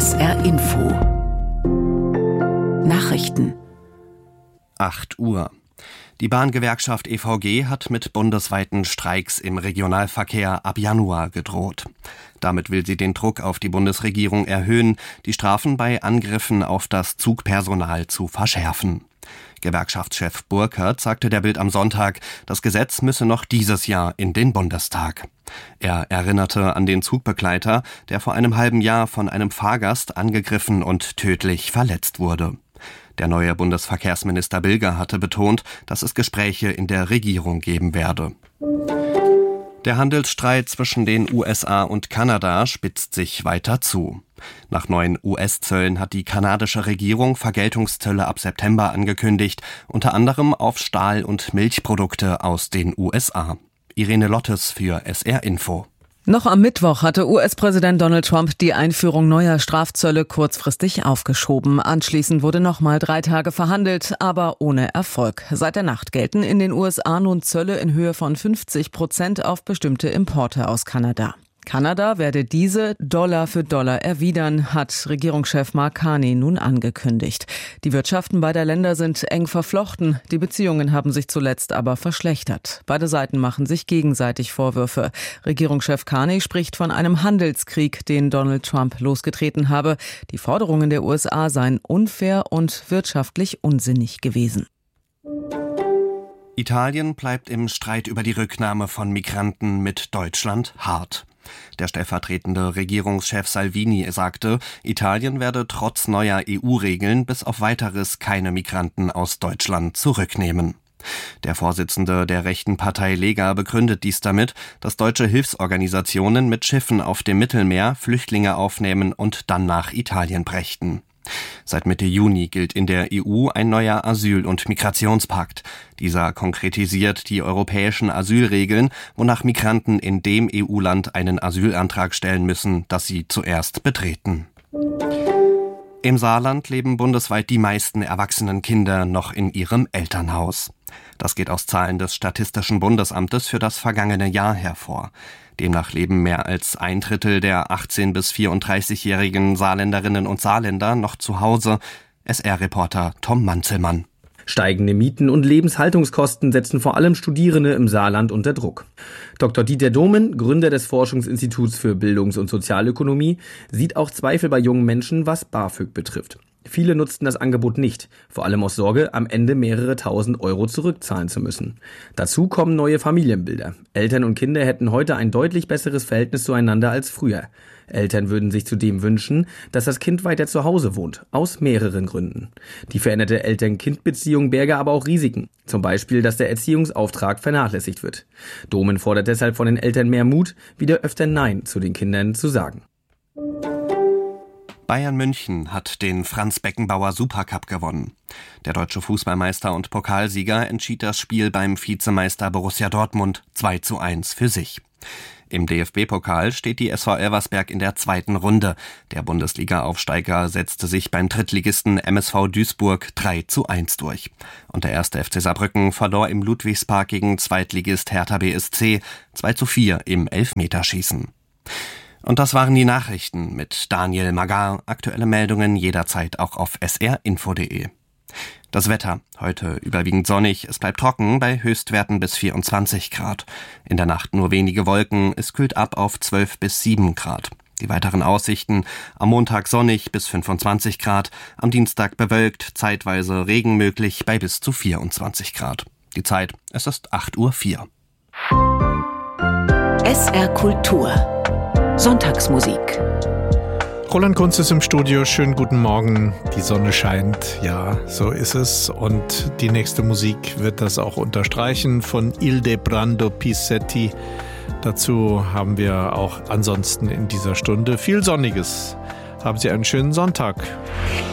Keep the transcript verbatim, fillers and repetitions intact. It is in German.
S R Info Nachrichten. acht Uhr. Die Bahngewerkschaft E V G hat mit bundesweiten Streiks im Regionalverkehr ab Januar gedroht. Damit will sie den Druck auf die Bundesregierung erhöhen, die Strafen bei Angriffen auf das Zugpersonal zu verschärfen. Gewerkschaftschef Burkhardt sagte der Bild am Sonntag, das Gesetz müsse noch dieses Jahr in den Bundestag. Er erinnerte an den Zugbegleiter, der vor einem halben Jahr von einem Fahrgast angegriffen und tödlich verletzt wurde. Der neue Bundesverkehrsminister Bilger hatte betont, dass es Gespräche in der Regierung geben werde. Der Handelsstreit zwischen den U S A und Kanada spitzt sich weiter zu. Nach neuen U S-Zöllen hat die kanadische Regierung Vergeltungszölle ab September angekündigt, unter anderem auf Stahl- und Milchprodukte aus den U S A. Irene Lottes für S R Info. Noch am Mittwoch hatte U S-Präsident Donald Trump die Einführung neuer Strafzölle kurzfristig aufgeschoben. Anschließend wurde nochmal drei Tage verhandelt, aber ohne Erfolg. Seit der Nacht gelten in den U S A nun Zölle in Höhe von fünfzig Prozent auf bestimmte Importe aus Kanada. Kanada werde diese Dollar für Dollar erwidern, hat Regierungschef Mark Carney nun angekündigt. Die Wirtschaften beider Länder sind eng verflochten. Die Beziehungen haben sich zuletzt aber verschlechtert. Beide Seiten machen sich gegenseitig Vorwürfe. Regierungschef Carney spricht von einem Handelskrieg, den Donald Trump losgetreten habe. Die Forderungen der U S A seien unfair und wirtschaftlich unsinnig gewesen. Italien bleibt im Streit über die Rücknahme von Migranten mit Deutschland hart. Der stellvertretende Regierungschef Salvini sagte, Italien werde trotz neuer E U-Regeln bis auf Weiteres keine Migranten aus Deutschland zurücknehmen. Der Vorsitzende der rechten Partei Lega begründet dies damit, dass deutsche Hilfsorganisationen mit Schiffen auf dem Mittelmeer Flüchtlinge aufnehmen und dann nach Italien brächten. Seit Mitte Juni gilt in der E U ein neuer Asyl- und Migrationspakt. Dieser konkretisiert die europäischen Asylregeln, wonach Migranten in dem E U-Land einen Asylantrag stellen müssen, das sie zuerst betreten. Im Saarland leben bundesweit die meisten erwachsenen Kinder noch in ihrem Elternhaus. Das geht aus Zahlen des Statistischen Bundesamtes für das vergangene Jahr hervor. Demnach leben mehr als ein Drittel der achtzehn- bis vierunddreißigjährigen Saarländerinnen und Saarländer noch zu Hause. S R-Reporter Tom Manzelmann. Steigende Mieten und Lebenshaltungskosten setzen vor allem Studierende im Saarland unter Druck. Doktor Dieter Domen, Gründer des Forschungsinstituts für Bildungs- und Sozialökonomie, sieht auch Zweifel bei jungen Menschen, was BAföG betrifft. Viele nutzten das Angebot nicht, vor allem aus Sorge, am Ende mehrere tausend Euro zurückzahlen zu müssen. Dazu kommen neue Familienbilder. Eltern und Kinder hätten heute ein deutlich besseres Verhältnis zueinander als früher. Eltern würden sich zudem wünschen, dass das Kind weiter zu Hause wohnt, aus mehreren Gründen. Die veränderte Eltern-Kind-Beziehung berge aber auch Risiken, zum Beispiel, dass der Erziehungsauftrag vernachlässigt wird. Domen fordert deshalb von den Eltern mehr Mut, wieder öfter Nein zu den Kindern zu sagen. Bayern München hat den Franz Beckenbauer Supercup gewonnen. Der deutsche Fußballmeister und Pokalsieger entschied das Spiel beim Vizemeister Borussia Dortmund zwei zu eins für sich. Im D F B-Pokal steht die S V Elversberg in der zweiten Runde. Der Bundesliga-Aufsteiger setzte sich beim Drittligisten M S V Duisburg drei zu eins durch. Und der erste F C Saarbrücken verlor im Ludwigspark gegen Zweitligist Hertha B S C zwei zu vier im Elfmeterschießen. Und das waren die Nachrichten mit Daniel Magar. Aktuelle Meldungen jederzeit auch auf s r info punkt d e. Das Wetter. Heute überwiegend sonnig. Es bleibt trocken bei Höchstwerten bis vierundzwanzig Grad. In der Nacht nur wenige Wolken. Es kühlt ab auf zwölf bis sieben Grad. Die weiteren Aussichten. Am Montag sonnig bis fünfundzwanzig Grad. Am Dienstag bewölkt. Zeitweise Regen möglich bei bis zu vierundzwanzig Grad. Die Zeit. Es ist acht Uhr vier. S R Kultur Sonntagsmusik. Roland Kunz ist im Studio. Schönen guten Morgen. Die Sonne scheint. Ja, so ist es. Und die nächste Musik wird das auch unterstreichen von Ildebrando Pizzetti. Dazu haben wir auch ansonsten in dieser Stunde viel Sonniges. Haben Sie einen schönen Sonntag.